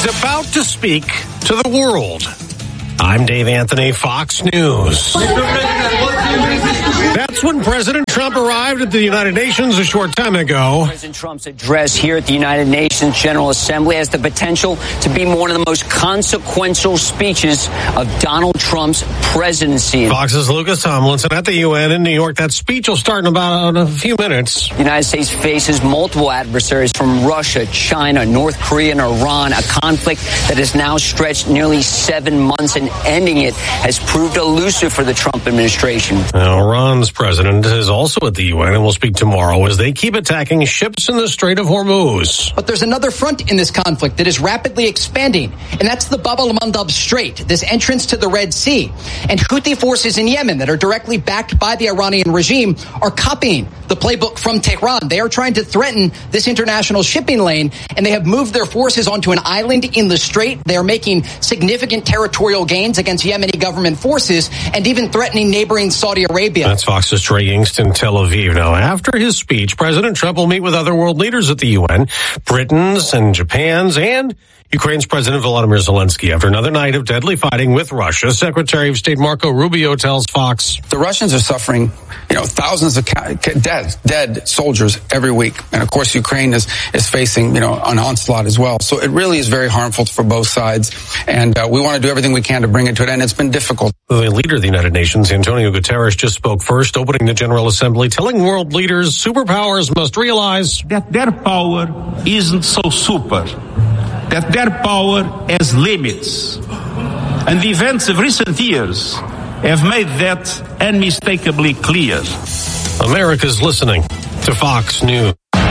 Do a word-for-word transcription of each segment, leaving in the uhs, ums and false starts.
He's about to speak to the world. I'm Dave Anthony, Fox News. That's when President Trump arrived at the United Nations a short time ago. President Trump's address here at the United Nations General Assembly has the potential to be one of the most consequential speeches of Donald Trump's presidency. Fox's Lucas Tomlinson at the U N in New York. That speech will start in about a few minutes. The United States faces multiple adversaries from Russia, China, North Korea, and Iran, a conflict that has now stretched nearly seven months, and ending it has proved elusive for the Trump administration. Now, Iran's president is also at the U N and will speak tomorrow as they keep attacking ships in the Strait of Hormuz. But there's another front in this conflict that is rapidly expanding, and that's the Bab el-Mandab Strait, this entrance to the Red Sea. And Houthi forces in Yemen that are directly backed by the Iranian regime are copying the playbook from Tehran. They are trying to threaten this international shipping lane, and they have moved their forces onto an island in the strait. They are making significant territorial gains against Yemeni government forces and even threatening neighboring Saudi Arabia. That's Fox's Trey Yingst in Tel Aviv. Now, after his speech, President Trump will meet with other world leaders at the U N, Britain's and Japan's and Ukraine's President Volodymyr Zelensky. After another night of deadly fighting with Russia, Secretary of State Marco Rubio tells Fox, the Russians are suffering, you know, thousands of ca- ca- dead, dead soldiers every week. And of course, Ukraine is, is facing, you know, an onslaught as well. So it really is very harmful for both sides. And uh, we want to do everything we can to bring it to an end. It's been difficult. The leader of the United Nations, Antonio Guterres, just spoke first, opening the General Assembly, telling world leaders superpowers must realize that their power isn't so super, that their power has limits. And the events of recent years have made that unmistakably clear. America's listening to Fox News.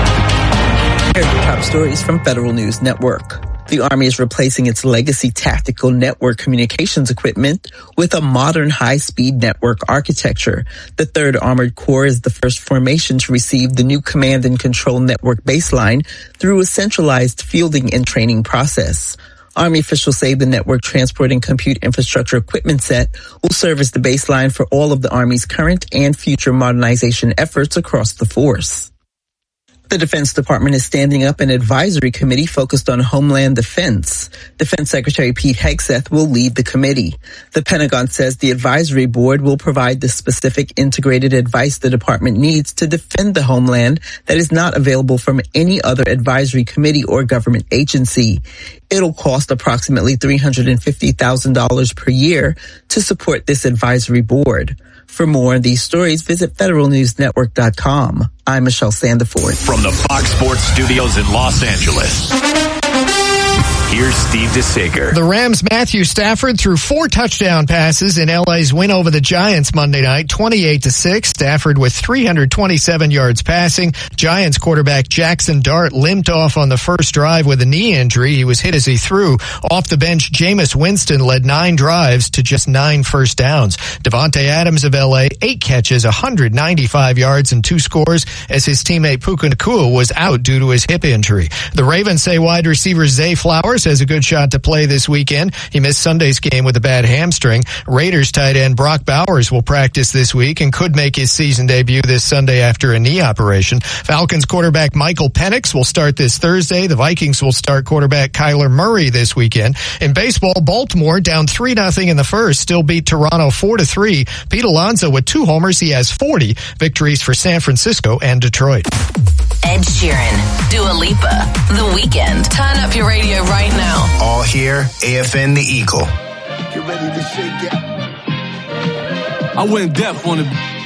Here are the top stories from Federal News Network. The Army is replacing its legacy tactical network communications equipment with a modern high-speed network architecture. The third Armored Corps is the first formation to receive the new command and control network baseline through a centralized fielding and training process. Army officials say the network transport and compute infrastructure equipment set will serve as the baseline for all of the Army's current and future modernization efforts across the force. The Defense Department is standing up an advisory committee focused on homeland defense. Defense Secretary Pete Hegseth will lead the committee. The Pentagon says the advisory board will provide the specific integrated advice the department needs to defend the homeland that is not available from any other advisory committee or government agency. It'll cost approximately three hundred fifty thousand dollars per year to support this advisory board. For more on these stories, visit federal news network dot com. I'm Michelle Sandiford. From the Fox Sports Studios in Los Angeles, here's Steve DeSager. The Rams' Matthew Stafford threw four touchdown passes in L A's win over the Giants Monday night, twenty-eight to six. Stafford with three hundred twenty-seven yards passing. Giants quarterback Jackson Dart limped off on the first drive with a knee injury. He was hit as he threw. Off the bench, Jameis Winston led nine drives to just nine first downs. Devontae Adams of L A, eight catches, one hundred ninety-five yards and two scores as his teammate Puka Nacua was out due to his hip injury. The Ravens say wide receiver Zay Flowers has a good shot to play this weekend. He missed Sunday's game with a bad hamstring. Raiders tight end Brock Bowers will practice this week and could make his season debut this Sunday after a knee operation. Falcons quarterback Michael Penix will start this Thursday. The Vikings will start quarterback Kyler Murray this weekend. In baseball, Baltimore down three nothing in the first, still beat Toronto four to three. Pete Alonso with two homers. He has forty victories for San Francisco and Detroit. Ed Sheeran, Dua Lipa, The Weeknd. Turn up your radio right now. All here, A F N The Eagle. Get ready to shake it. I went deaf on it.